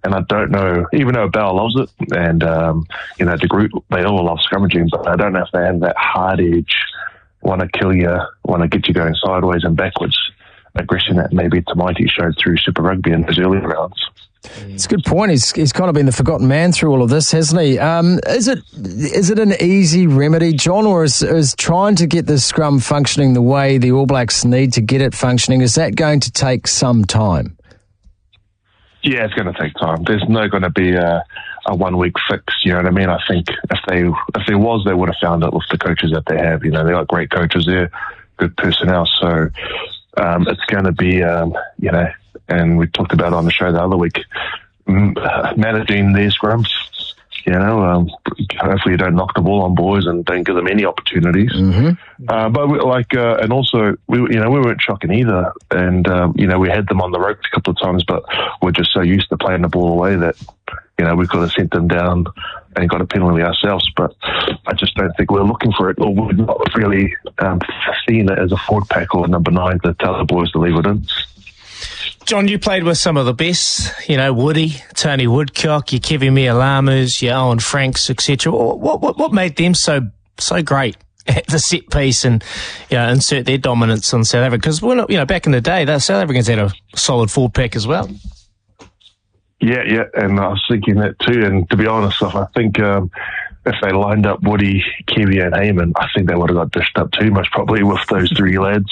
And I don't know, even though Bell loves it, and, the group, they all love scrummaging, but I don't know if they have that hard edge, want to kill you, want to get you going sideways and backwards aggression that maybe Tamaiti showed through Super Rugby in his early rounds. It's a good point. He's kind of been the forgotten man through all of this, hasn't he? Is it an easy remedy, John, or is trying to get the scrum functioning the way the All Blacks need to get it functioning, is that going to take some time? Yeah, it's going to take time. There's no going to be a 1 week fix. You know what I mean? I think if there was, they would have found it with the coaches that they have. You know, they got great coaches there, good personnel. So it's going to be, and we talked about it on the show the other week, managing their scrums. Hopefully you don't knock the ball on boys and don't give them any opportunities. Mm-hmm. And also we weren't shocking either, and we had them on the ropes a couple of times, but we're just so used to playing the ball away that we could have sent them down and got a penalty ourselves. But I just don't think we're looking for it, or we're not really seeing it as a forward pack or number 9 to tell the boys to leave it in. John, you played with some of the best, Woody, Tony Woodcock, your Kevin Mialamus, your Owen Franks, etc. What made them so great at the set piece and insert their dominance on South Africa? Because back in the day, the South Africans had a solid forward pack as well. Yeah, and I was thinking that too. And to be honest, I think if they lined up Woody, Kevy and Heyman, I think they would have got dished up too much probably with those 3 lads.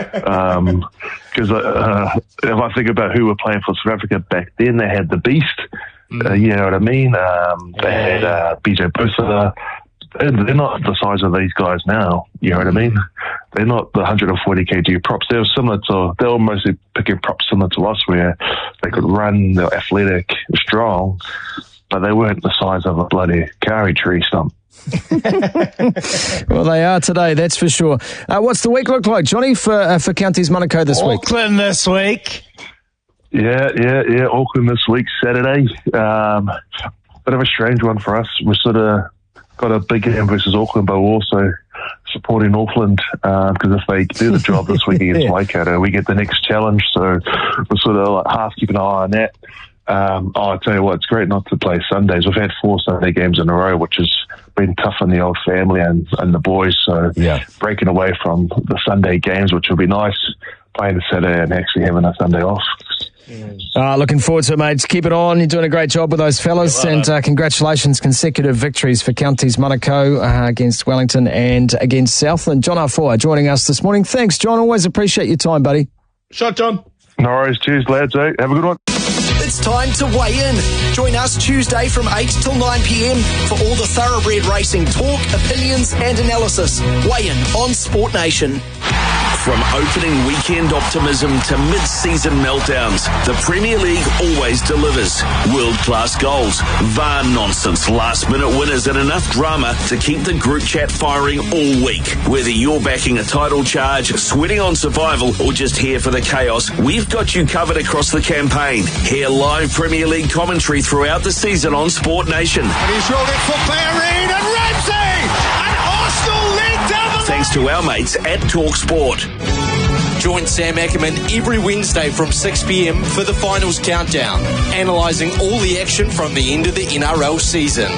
Because if I think about who were playing for South Africa back then, they had the Beast, you know what I mean? They had BJ Bosa. They're not the size of these guys now, you know what I mean? They're not the 140 kg props. They were mostly picking props similar to us, where they could run, they're athletic, strong, but they weren't the size of a bloody Kari tree stump. Well, they are today, that's for sure. What's the week look like, Johnny, for Counties Manukau this week? Auckland this week. Yeah. Auckland this week, Saturday. Bit of a strange one for us. We sort of got a big game versus Auckland, but we're also supporting Auckland because if they do the job this week against Waikato, we get the next challenge. So we're sort of half keeping an eye on that. I tell you what, it's great not to play Sundays. We've had 4 Sunday games in a row, which has been tough on the old family and the boys. So breaking away from the Sunday games, which will be nice, playing the Saturday and actually having a Sunday off. Looking forward to it, mate. Keep it on. You're doing a great job with those fellas. And congratulations, consecutive victories for Counties Manukau against Wellington and against Southland. John Afoa joining us this morning. Thanks, John. Always appreciate your time, buddy. Shot, John. No worries. Cheers, lads. Have a good one. It's time to weigh in. Join us Tuesday from 8 till 9 p.m. for all the thoroughbred racing talk, opinions and analysis. Weigh in on Sport Nation. From opening weekend optimism to mid-season meltdowns, the Premier League always delivers. World-class goals, VAR nonsense, last-minute winners and enough drama to keep the group chat firing all week. Whether you're backing a title charge, sweating on survival or just here for the chaos, we've got you covered across the campaign. Hear live Premier League commentary throughout the season on Sport Nation. And he's rolled it for Bellerin and Ramsey! And Arsenal lead down the Thanks to our mates at TalkSport. Join Sam Ackerman every Wednesday from 6 p.m. for the finals countdown, analysing all the action from the end of the NRL season.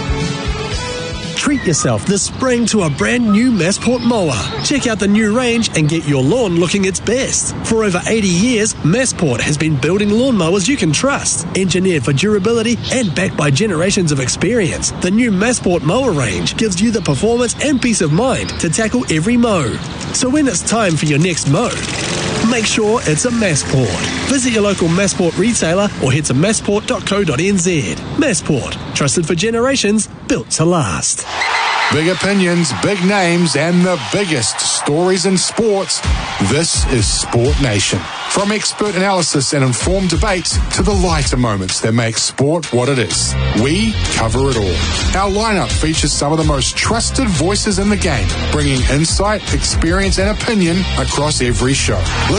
Treat yourself this spring to a brand new Massport mower. Check out the new range and get your lawn looking its best. For over 80 years, Massport has been building lawnmowers you can trust. Engineered for durability and backed by generations of experience, the new Massport mower range gives you the performance and peace of mind to tackle every mow. So when it's time for your next mow, make sure it's a Massport. Visit your local Massport retailer or head to massport.co.nz. Massport, trusted for generations, built to last. Big opinions, big names, and the biggest stories in sports. This is Sport Nation. From expert analysis and informed debates to the lighter moments that make sport what it is, we cover it all. Our lineup features some of the most trusted voices in the game, bringing insight, experience, and opinion across every show.